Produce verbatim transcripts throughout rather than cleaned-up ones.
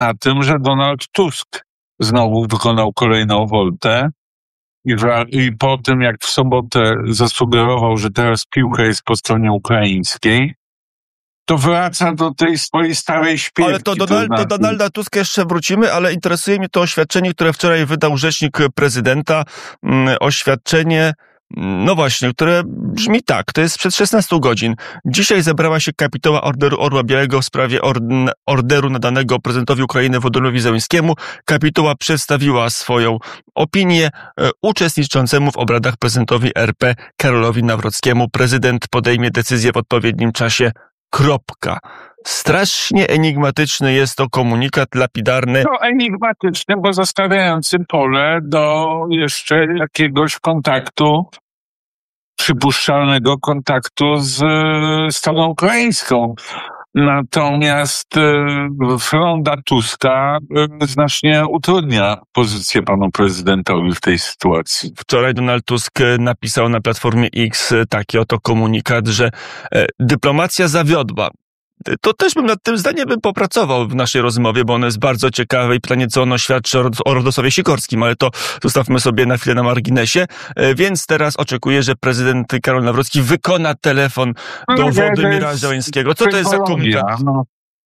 na tym, że Donald Tusk znowu wykonał kolejną woltę i, i po tym, jak w sobotę zasugerował, że teraz piłka jest po stronie ukraińskiej, to wraca do tej swojej starej śpiewki. Ale to, Donald, to do Donalda Tuska jeszcze wrócimy, ale interesuje mnie to oświadczenie, które wczoraj wydał rzecznik prezydenta. Oświadczenie, no właśnie, które brzmi tak, to jest sprzed szesnastu godzin. Dzisiaj zebrała się kapituła Orderu Orła Białego w sprawie orderu nadanego prezydentowi Ukrainy Wołodymyrowi Zełenskiemu. Kapituła przedstawiła swoją opinię uczestniczącemu w obradach prezydentowi R P Karolowi Nawrockiemu. Prezydent podejmie decyzję w odpowiednim czasie. Kropka. Strasznie enigmatyczny jest to komunikat lapidarny. No enigmatyczny, bo zostawiający pole do jeszcze jakiegoś kontaktu, przypuszczalnego kontaktu z stroną ukraińską. Natomiast fronda Tuska znacznie utrudnia pozycję panu prezydentowi w tej sytuacji. Wczoraj Donald Tusk napisał na Platformie X taki oto komunikat, że dyplomacja zawiodła. To też bym nad tym zdaniem bym popracował w naszej rozmowie, bo ono jest bardzo ciekawe i pytanie, co ono świadczy o, o Radosławie Sikorskim, ale to zostawmy sobie na chwilę na marginesie. Więc teraz oczekuję, że prezydent Karol Nawrocki wykona telefon do no, Wołodymyra Zełenskiego. Co to jest za komunikat? No.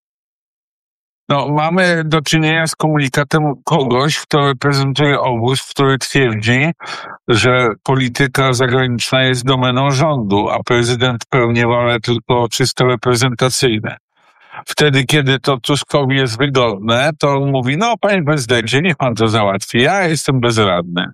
No, mamy do czynienia z komunikatem kogoś, kto reprezentuje obóz, który twierdzi, że polityka zagraniczna jest domeną rządu, a prezydent pełni role tylko czysto reprezentacyjne. Wtedy, kiedy to Tuskowi jest wygodne, to on mówi, no panie prezydencie, niech pan to załatwi, ja jestem bezradny.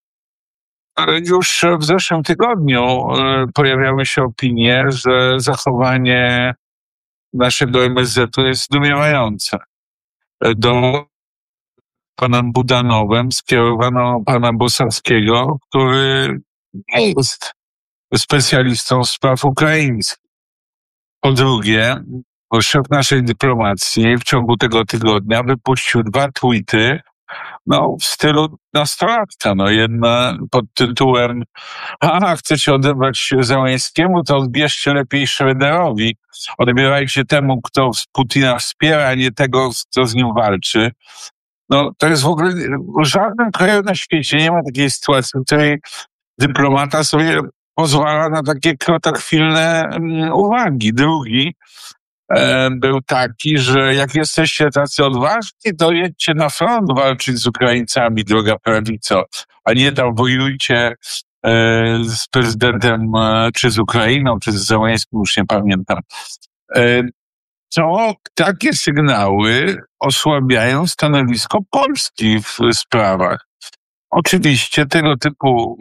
Ale już w zeszłym tygodniu pojawiały się opinie, że zachowanie naszego M S Z-u jest zdumiewające. Do pana Budanowem skierowano pana Bosackiego, który nie jest specjalistą spraw ukraińskich. Po drugie, szef naszej dyplomacji w ciągu tego tygodnia wypuścił dwa tweety, no, w stylu nastolatka. No, jedna pod tytułem a, chcecie odebrać Zełenskiemu, to odbierzcie lepiej Schröderowi. Odbierajcie temu, kto Putina wspiera, a nie tego, kto z nim walczy. No, to jest w ogóle, w żadnym kraju na świecie nie ma takiej sytuacji, w której dyplomata sobie pozwala na takie krotochwilne uwagi. Drugi e, był taki, że jak jesteście tacy odważni, to jedźcie na front walczyć z Ukraińcami, droga prawico, a nie tam wojujcie e, z prezydentem, e, czy z Ukrainą, czy z Zełenskim, już nie pamiętam. E, To takie sygnały osłabiają stanowisko Polski w sprawach. Oczywiście tego typu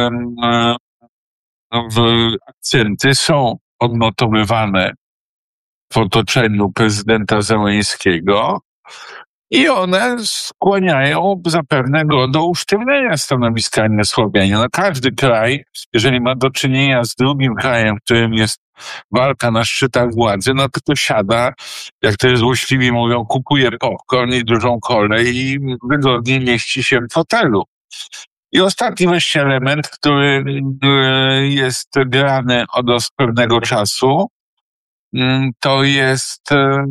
akcenty są odnotowywane w otoczeniu prezydenta Zełenskiego i one skłaniają zapewne go do usztywnienia stanowiska, a nie osłabiania. No każdy kraj, jeżeli ma do czynienia z drugim krajem, którym jest walka na szczytach władzy, no to siada, jak to złośliwi mówią, kupuje popcorn i dużą kolę i wygodnie mieści się w fotelu. I ostatni wreszcie element, który jest grany od pewnego czasu, to jest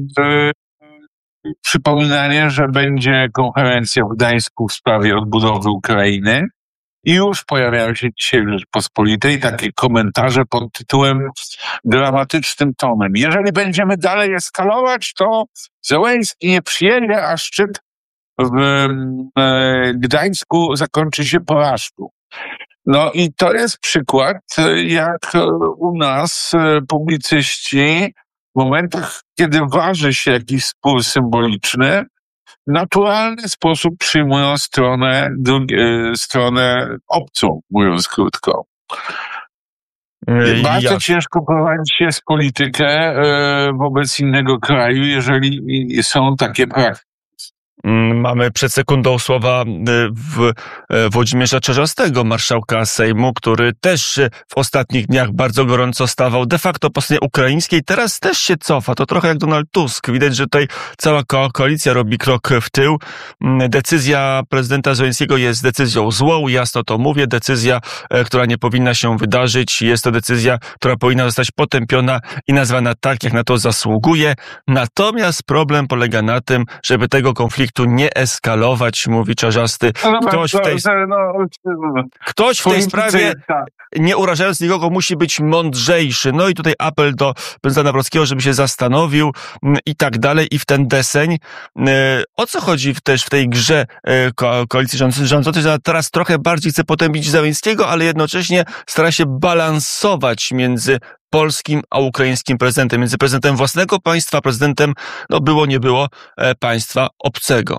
przypominanie, że będzie konferencja w Gdańsku w sprawie odbudowy Ukrainy. I już pojawiają się dzisiaj w Rzeczpospolitej takie komentarze pod tytułem dramatycznym tonem. Jeżeli będziemy dalej eskalować, to Zełenski nie przyjedzie, a szczyt w Gdańsku zakończy się porażką. No i to jest przykład, jak u nas publicyści w momentach, kiedy waży się jakiś spór symboliczny, w naturalny sposób przyjmują stronę, drugie, stronę obcą, mówiąc krótko. Bardzo Jasne. Ciężko prowadzić jest politykę wobec innego kraju, jeżeli są takie praktyki. Mamy przed sekundą słowa w Włodzimierza Czarzastego, marszałka Sejmu, który też w ostatnich dniach bardzo gorąco stawał de facto po stronie ukraińskiej. Teraz też się cofa. To trochę jak Donald Tusk. Widać, że tutaj cała ko- koalicja robi krok w tył. Decyzja prezydenta Zełenskiego jest decyzją złą. Jasno to mówię. Decyzja, która nie powinna się wydarzyć. Jest to decyzja, która powinna zostać potępiona i nazwana tak, jak na to zasługuje. Natomiast problem polega na tym, żeby tego konfliktu tu nie eskalować, mówi Czarzasty. Ktoś w tej, ktoś w tej sprawie, nie urażając nikogo, musi być mądrzejszy. No i tutaj apel do prezydenta Nawrockiego, żeby się zastanowił i tak dalej. I w ten deseń. O co chodzi też w tej grze ko- koalicji rządzącej, że teraz trochę bardziej chce potępić Zełenskiego, ale jednocześnie stara się balansować między polskim a ukraińskim prezydentem, między prezydentem własnego państwa, prezydentem, no było, nie było, państwa obcego.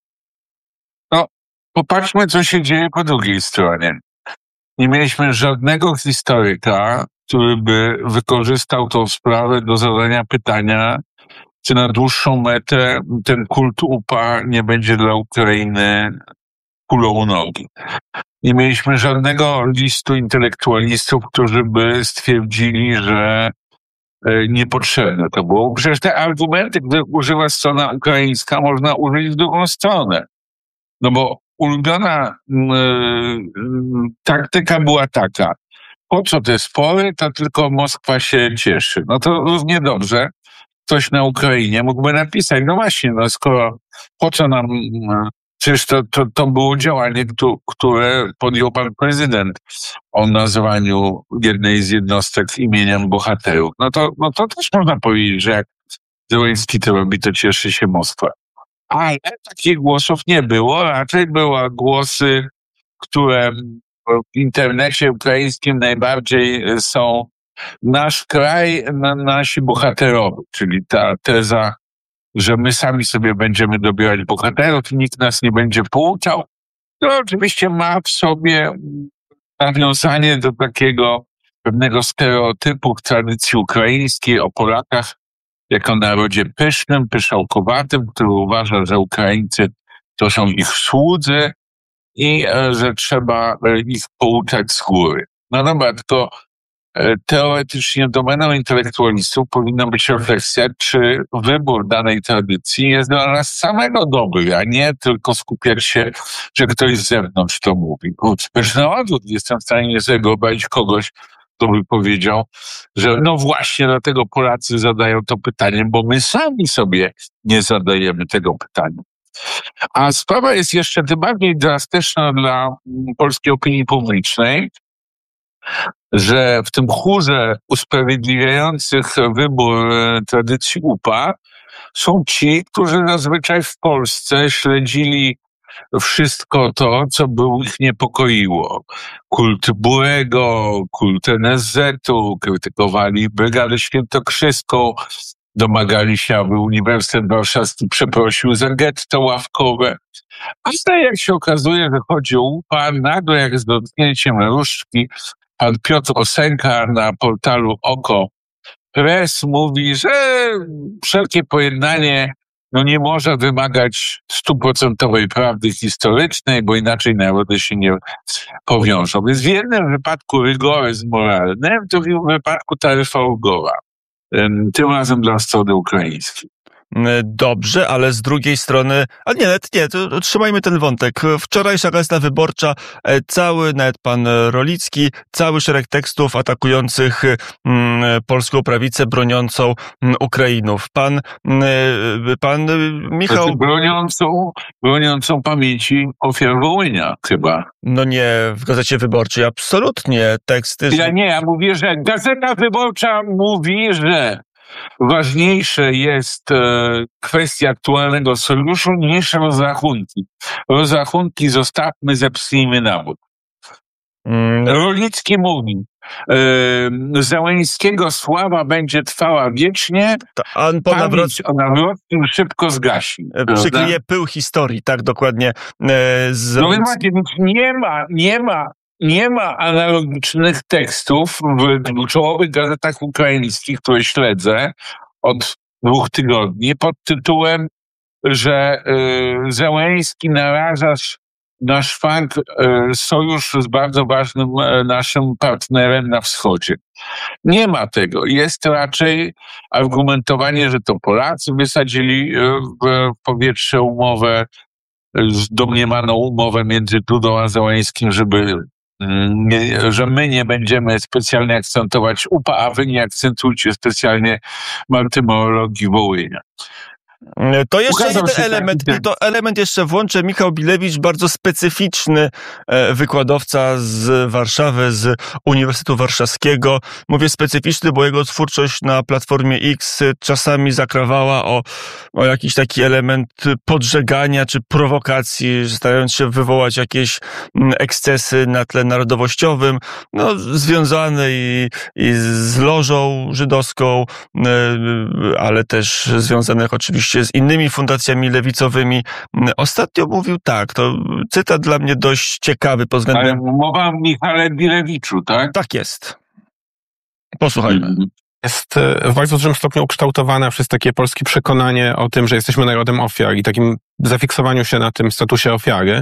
No, popatrzmy, co się dzieje po drugiej stronie. Nie mieliśmy żadnego historyka, który by wykorzystał tą sprawę do zadania pytania, czy na dłuższą metę ten kult U P A nie będzie dla Ukrainy kulą u nogi. Nie mieliśmy żadnego listu intelektualistów, którzy by stwierdzili, że niepotrzebne to było. Przecież te argumenty, które używa strona ukraińska, można użyć w drugą stronę. No bo ulubiona yy, taktyka była taka. Po co te spory, to tylko Moskwa się cieszy. No to równie dobrze ktoś na Ukrainie mógłby napisać, no właśnie, no skoro po co nam... Yy, Przecież to, to, to było działanie, które podjął pan prezydent o nazwaniu jednej z jednostek imieniem bohaterów. No to, no to też można powiedzieć, że jak Zełenski to robi, to cieszy się Moskwa. Ale takich głosów nie było, raczej były głosy, które w internecie ukraińskim najbardziej są nasz kraj, na, nasi bohaterowie, czyli ta teza, że my sami sobie będziemy dobierać bohaterów i nikt nas nie będzie pouczał. To oczywiście ma w sobie nawiązanie do takiego pewnego stereotypu w tradycji ukraińskiej o Polakach jako narodzie pysznym, pyszałkowatym, który uważa, że Ukraińcy to są ich słudzy i że trzeba ich pouczać z góry. No dobra, tylko teoretycznie domeną intelektualistów powinna być refleksja, czy wybór danej tradycji jest dla nas samego dobry, a nie tylko skupiać się, że ktoś z zewnątrz to mówi. Też na odwrót jestem w stanie nie sobie wyobrazić kogoś, kto by powiedział, że no właśnie dlatego Polacy zadają to pytanie, bo my sami sobie nie zadajemy tego pytania. A sprawa jest jeszcze tym bardziej drastyczna dla polskiej opinii publicznej, że w tym chórze usprawiedliwiających wybór tradycji U P A są ci, którzy zazwyczaj w Polsce śledzili wszystko to, co by ich niepokoiło. Kult Burego, kult N S Z-u, krytykowali Brygadę Świętokrzyską, domagali się, aby Uniwersytet Warszawski przeprosił za getto ławkowe. A tutaj, jak się okazuje, że chodzi o U P A, nagle jak z dotknięciem różdżki pan Piotr Osenka na portalu Oko Press mówi, że wszelkie pojednanie no nie może wymagać stuprocentowej prawdy historycznej, bo inaczej narody się nie powiążą. Więc w jednym wypadku rygoryzm moralny, w drugim wypadku taryfa ulgowa. Tym razem dla strony ukraińskiej. Dobrze, ale z drugiej strony, a nie, nawet nie, to trzymajmy ten wątek. Wczorajsza Gazeta Wyborcza, cały, nawet pan Rolicki, cały szereg tekstów atakujących mm, polską prawicę broniącą mm, Ukrainów. Pan, mm, pan Michał... Znaczy broniącą, broniącą pamięci ofiar Wołynia chyba. No nie, w Gazecie Wyborczej absolutnie teksty... Ja nie, ja mówię, że Gazeta Wyborcza mówi, że ważniejsze jest e, kwestia aktualnego sojuszu niż rozrachunki. Rozrachunki zostawmy, zepsujmy nabór. Mm. Rolicki mówi, e, Zełenskiego sława będzie trwała wiecznie, a po pamięć o Nawrockim szybko zgasi. Przykryje pył historii, tak dokładnie. E, z... No więc nie ma, nie ma Nie ma analogicznych tekstów w czołowych gazetach ukraińskich, które śledzę od dwóch tygodni, pod tytułem że y, Zełenski naraża na szwank y, sojusz z bardzo ważnym y, naszym partnerem na wschodzie. Nie ma tego. Jest raczej argumentowanie, że to Polacy wysadzili y, w powietrze umowę, domniemaną umowę między Dudą a Zełenskim, żeby Nie, że my nie będziemy specjalnie akcentować U P A, a wy nie akcentujcie specjalnie martyrologii Wołynia. To jeszcze jeden element, i to element jeszcze włączę. Michał Bilewicz, bardzo specyficzny wykładowca z Warszawy, z Uniwersytetu Warszawskiego. Mówię specyficzny, bo jego twórczość na Platformie X czasami zakrawała o, o jakiś taki element podżegania czy prowokacji, starając się wywołać jakieś ekscesy na tle narodowościowym, no, związane i, i z lożą żydowską, ale też związanych oczywiście z innymi fundacjami lewicowymi. Ostatnio mówił tak, to cytat dla mnie dość ciekawy pod względem... Ale mowa o Michale Bilewiczu, tak? Tak jest. Posłuchajmy. Mm. Jest w bardzo dużym stopniu ukształtowane przez takie polskie przekonanie o tym, że jesteśmy narodem ofiar i takim zafiksowaniu się na tym statusie ofiary.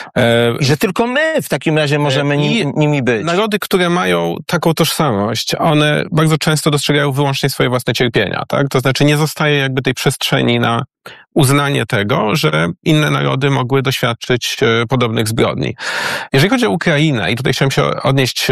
I że tylko my w takim razie możemy nim, nimi być. Narody, które mają taką tożsamość, one bardzo często dostrzegają wyłącznie swoje własne cierpienia, tak? To znaczy nie zostaje jakby tej przestrzeni na uznanie tego, że inne narody mogły doświadczyć podobnych zbrodni. Jeżeli chodzi o Ukrainę, i tutaj chciałem się odnieść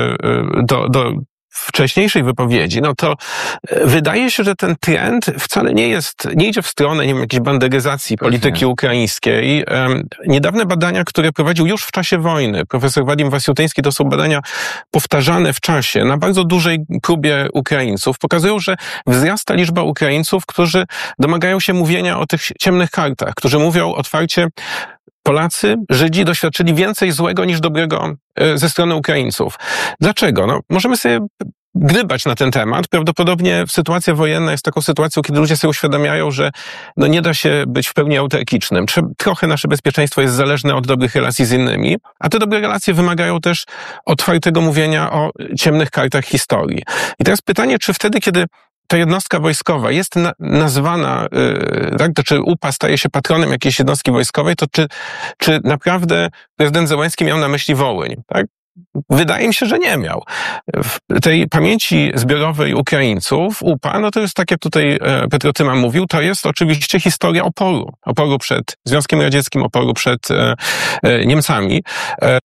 do, do wcześniejszej wypowiedzi, no to wydaje się, że ten trend wcale nie jest, nie idzie w stronę, nie wiem, jakiejś banderyzacji polityki ukraińskiej. Niedawne badania, które prowadził już w czasie wojny profesor Wadim Wasiutyński, to są badania powtarzane w czasie na bardzo dużej próbie Ukraińców, pokazują, że wzrasta liczba Ukraińców, którzy domagają się mówienia o tych ciemnych kartach, którzy mówią otwarcie: Polacy, Żydzi doświadczyli więcej złego niż dobrego ze strony Ukraińców. Dlaczego? No, możemy sobie gdybać na ten temat. Prawdopodobnie sytuacja wojenna jest taką sytuacją, kiedy ludzie sobie uświadamiają, że no nie da się być w pełni autarkicznym. Trochę nasze bezpieczeństwo jest zależne od dobrych relacji z innymi, a te dobre relacje wymagają też otwartego mówienia o ciemnych kartach historii. I teraz pytanie, czy wtedy, kiedy ta jednostka wojskowa jest na, nazwana, yy, tak, to czy U P A staje się patronem jakiejś jednostki wojskowej, to czy, czy naprawdę prezydent Zełenski miał na myśli Wołyń, tak? Wydaje mi się, że nie miał. W tej pamięci zbiorowej Ukraińców U P A, no to jest tak, jak tutaj Petro Tyma mówił, to jest oczywiście historia oporu. Oporu przed Związkiem Radzieckim, oporu przed e, e, Niemcami. E,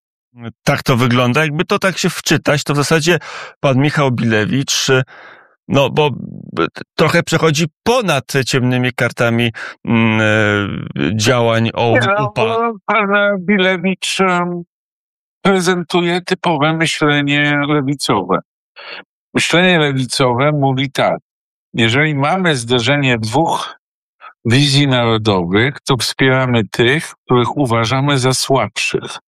tak to wygląda. Jakby to tak się wczytać, to w zasadzie pan Michał Bilewicz, no bo trochę przechodzi ponad ciemnymi kartami mm, działań o U P A. No, pan Bilewicz prezentuje typowe myślenie lewicowe. Myślenie lewicowe mówi tak: jeżeli mamy zderzenie dwóch wizji narodowych, to wspieramy tych, których uważamy za słabszych.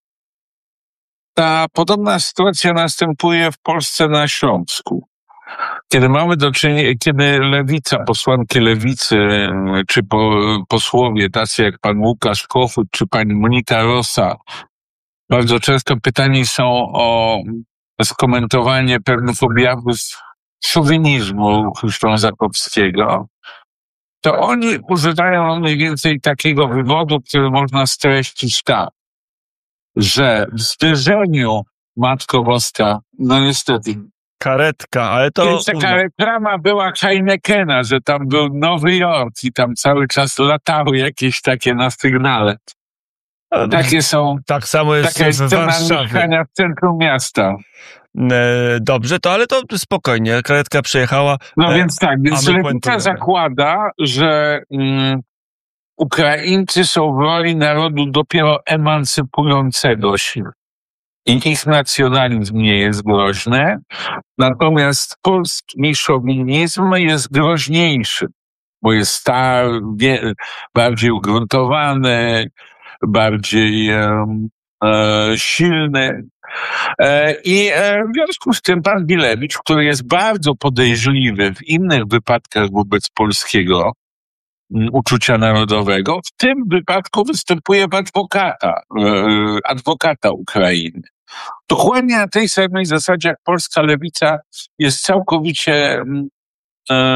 Ta podobna sytuacja następuje w Polsce na Śląsku. Kiedy mamy do czynienia, kiedy lewica, posłanki lewicy, czy po, posłowie tacy jak pan Łukasz Kochut, czy pani Monika Rosa, bardzo często pytani są o skomentowanie pewnych objawów szowinizmu ślązakowskiego, to oni używają mniej więcej takiego wywodu, który można streścić tak, że w zderzeniu Matko Boska, no niestety, karetka, ale to... Więc taka reklama była Heinekena, że tam był Nowy Jork i tam cały czas latały jakieś takie na sygnale. Takie są... Tak samo jest taka jest w cena Warszawie. mieszkania w centrum miasta. Dobrze, to ale to spokojnie, karetka przejechała. No więc tak, więc lewica zakłada, że mm, Ukraińcy są w roli narodu dopiero emancypującego się. I ich nacjonalizm nie jest groźny, natomiast polski szowinizm jest groźniejszy, bo jest stary, wie, bardziej ugruntowany, bardziej e, e, silny. E, I e, w związku z tym pan Bilewicz, który jest bardzo podejrzliwy w innych wypadkach wobec polskiego uczucia narodowego, w tym wypadku występuje w adwokata, e, adwokata Ukrainy. Dokładnie na tej samej zasadzie, jak polska lewica jest całkowicie e,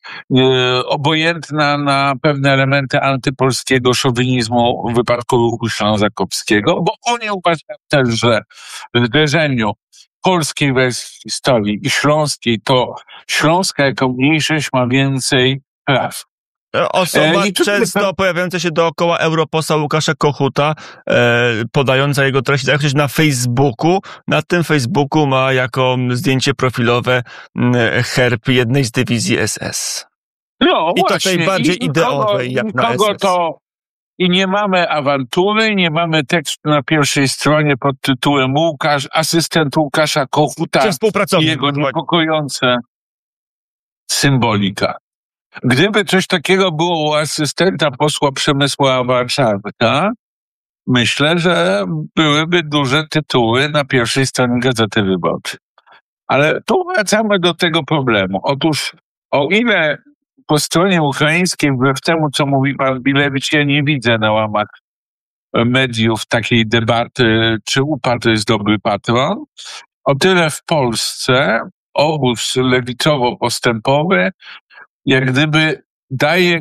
e, obojętna na pewne elementy antypolskiego szowinizmu w wypadku ruchu ślązakowskiego, bo oni uważają też, że w zderzeniu polskiej wersji historii i śląskiej to Śląska jako mniejszość ma więcej praw. Osoba E, i tu- często pojawiająca się dookoła europosła Łukasza Kochuta, e, podająca jego treści, jak ktoś na Facebooku. Na tym Facebooku ma jako zdjęcie profilowe m, herb jednej z dywizji S S. No I to właśnie. tej bardziej I ideowej, nikogo- jak na nikogo S S. to I nie mamy awantury, nie mamy tekstu na pierwszej stronie pod tytułem Łukasz, asystent Łukasza Kochuta Czy i współpracownik. jego niepokojące symbolika. Gdyby coś takiego było u asystenta posła Przemysława Czarnka, myślę, że byłyby duże tytuły na pierwszej stronie Gazety Wyborczej. Ale tu wracamy do tego problemu. Otóż o ile po stronie ukraińskiej, wbrew temu, co mówi pan Bilewicz, ja nie widzę na łamach mediów takiej debaty, czy upadł jest dobry patron, o tyle w Polsce obóz lewicowo-postępowy jak gdyby daje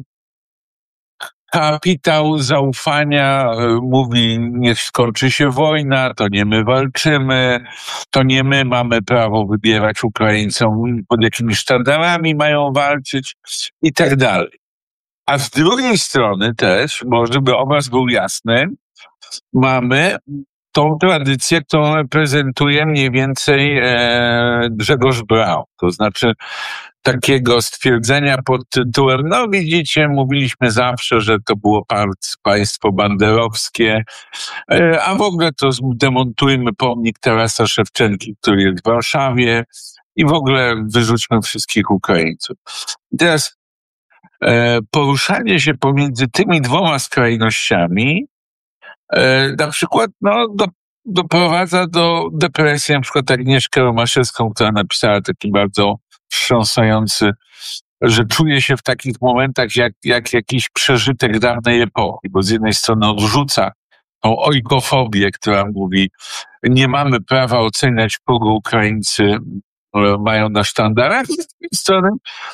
kapitał zaufania, e, mówi, niech skończy się wojna, to nie my walczymy, to nie my mamy prawo wybierać Ukraińcom, pod jakimi sztandarami mają walczyć i tak dalej. A z drugiej strony też, bo żeby obraz był jasny, mamy tą tradycję, którą reprezentuje mniej więcej e, Grzegorz Braun. To znaczy takiego stwierdzenia pod tytułem, no widzicie, mówiliśmy zawsze, że to było par- państwo banderowskie, e, a w ogóle to zdemontujmy pomnik Tarasa Szewczenki, który jest w Warszawie i w ogóle wyrzućmy wszystkich Ukraińców. I teraz e, poruszanie się pomiędzy tymi dwoma skrajnościami e, na przykład no, do, doprowadza do depresji, na przykład Agnieszkę Romaszewską, która napisała taki bardzo wstrząsający, że czuje się w takich momentach jak, jak jakiś przeżytek dawnej epoki, bo z jednej strony odrzuca tą ojkofobię, która mówi, nie mamy prawa oceniać, kogo Ukraińcy e, mają na sztandarach, i z drugiej strony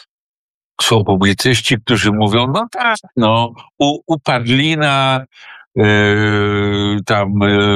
są publicyści, którzy mówią, no tak, no, u, upadlina, Yy, tam,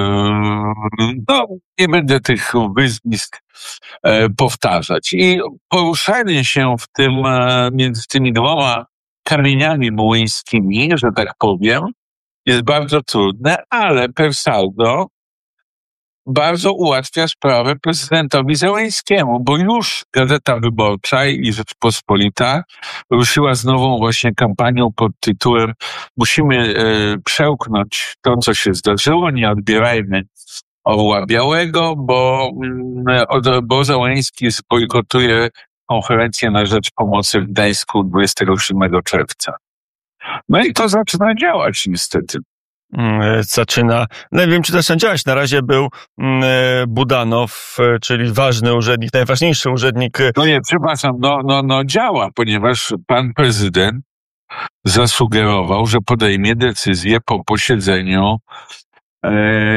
yy, no, nie będę tych wyzwisk e, powtarzać. I poruszanie się w tym, e, między tymi dwoma kamieniami mułyńskimi, że tak powiem, jest bardzo trudne, ale per saldo bardzo ułatwia sprawę prezydentowi Zełenskiemu, bo już Gazeta Wyborcza i Rzeczpospolita ruszyła z nową właśnie kampanią pod tytułem musimy e, przełknąć to, co się zdarzyło, nie odbierajmy Orła Białego, bo, mm, od- bo Zełenski zbojkotuje konferencję na rzecz pomocy w Gdańsku dwudziestego siódmego czerwca. No i to zaczyna działać niestety. Mm, Zaczyna, no nie wiem, czy to zaczyna działać. Na razie był mm, Budanow, e, czyli ważny urzędnik, najważniejszy urzędnik. e, No nie, przepraszam, no, no, no działa, ponieważ pan prezydent zasugerował, że podejmie decyzję po posiedzeniu e,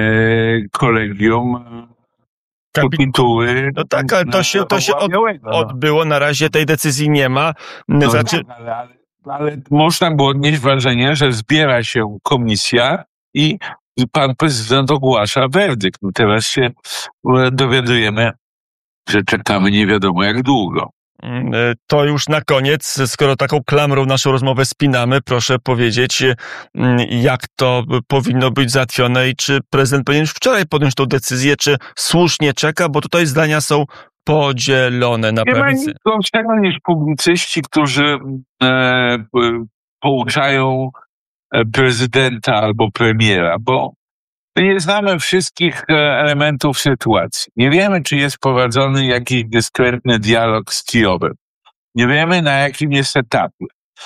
kolegium kapi- kapituły. No tak, ale to się, to się od, odbyło. Na razie tej decyzji nie ma. No Znaczy, tak, ale, ale, ale można było odnieść wrażenie, że zbiera się komisja i pan prezydent ogłasza werdykt. No teraz się e, dowiadujemy, że czekamy nie wiadomo jak długo. mm, e, to już na koniec, skoro taką klamrą naszą rozmowę spinamy, proszę powiedzieć, mm, jak to powinno być załatwione i czy prezydent powinien już wczoraj podjąć tą decyzję, czy słusznie czeka, bo tutaj zdania są podzielone na Nie ma prawicy. nic gorszego niż publicyści, którzy e, p- pouczają e, prezydenta albo premiera, bo my nie znamy wszystkich e, elementów sytuacji. Nie wiemy, czy jest prowadzony jakiś dyskretny dialog z Kijowem. Nie wiemy, na jakim jest etapie.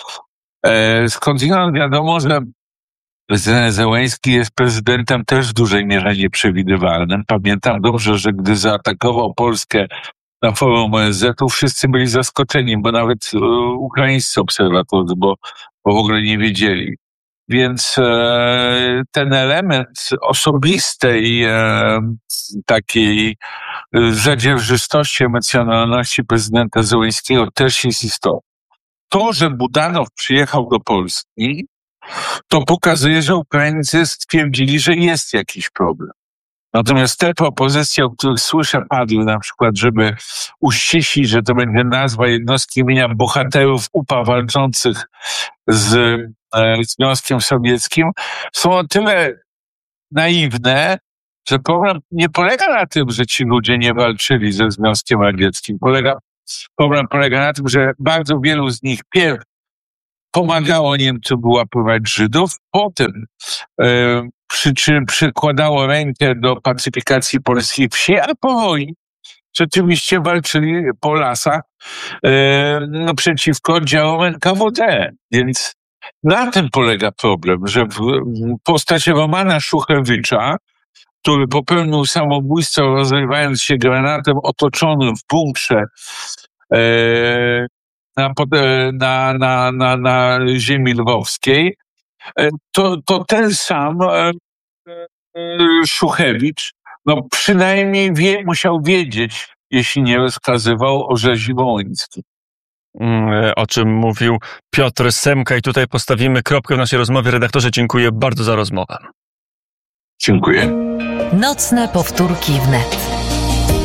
E, skądinąd wiadomo, że prezydent Zełenski jest prezydentem też w dużej mierze nieprzewidywalnym. Pamiętam dobrze, że gdy zaatakował Polskę na forum O N Z-u, wszyscy byli zaskoczeni, bo nawet e, ukraińscy obserwatorzy, bo, bo w ogóle nie wiedzieli. Więc e, ten element osobistej e, takiej e, zadzierżystości, emocjonalności prezydenta Zełenskiego też jest istotny. to, że Budanow przyjechał do Polski, to pokazuje, że Ukraińcy stwierdzili, że jest jakiś problem. Natomiast te propozycje, o których słyszę, padły na przykład, żeby uściślić, że to będzie nazwa jednostki imienia bohaterów U P A walczących z e, Związkiem Sowieckim, są o tyle naiwne, że problem nie polega na tym, że ci ludzie nie walczyli ze Związkiem Radzieckim. Polega, problem polega na tym, że bardzo wielu z nich pierw pomagało Niemcom wyłapywać Żydów, potem e, przy czym przykładało rękę do pacyfikacji polskiej wsi, a po wojnie rzeczywiście walczyli po lasach e, no, przeciwko oddziałom N K W D. Więc na tym polega problem, że w, w postaci Romana Szuchewicza, który popełnił samobójstwo, rozrywając się granatem otoczonym w bunkrze e, na, na, na, na, na ziemi lwowskiej, to, to ten sam e, e, Szuchewicz, no przynajmniej wie, musiał wiedzieć, jeśli nie rozkazywał, o rzezi wołyńskiej. O czym mówił Piotr Semka i tutaj postawimy kropkę w naszej rozmowie. Redaktorze, dziękuję bardzo za rozmowę. Dziękuję. Nocne powtórki wnet.